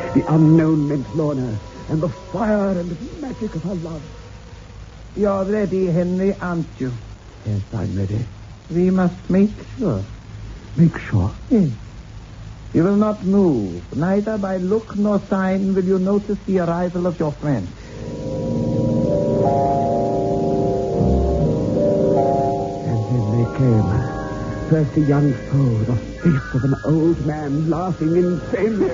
The unknown meant Lorna, and the fire and magic of her love. You're ready, Henry, aren't you? Yes, I'm ready. We must make sure. Make sure? Yes. You will not move. Neither by look nor sign will you notice the arrival of your friend. And then they came. First a young foe, the face of an old man laughing insanely.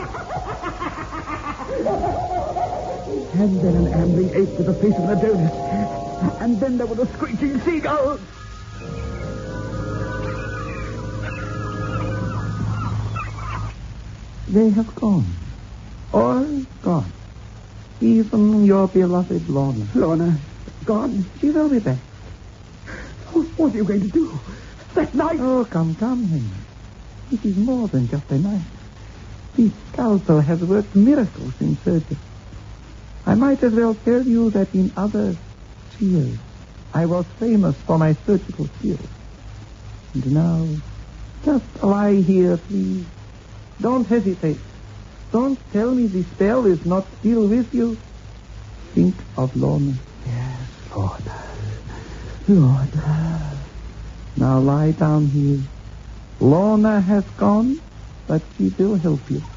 And then an ambling ape with the face of an Adonis. And then there were the screeching seagulls. They have gone. All gone. Even your beloved Lorna. Lorna, gone. She will be back. What are you going to do? That knife? Oh, come, Henry. It is more than just a knife. This scalpel has worked miracles in surgery. I might as well tell you that in other spheres I was famous for my surgical skill. And now, just lie here, please. Don't hesitate. Don't tell me the spell is not still with you. Think of Lorna. Yes, Lorna. Lorna. Now lie down here. Lorna has gone, but she will help you.